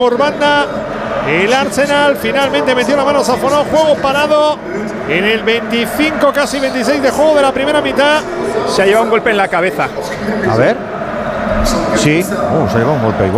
Por banda, el Arsenal finalmente metió la mano a Safonov. Juego parado en el 25, casi 26 de juego de la primera mitad. Se ha llevado un golpe en la cabeza. A ver. Sí, se ha llevado un golpe igual.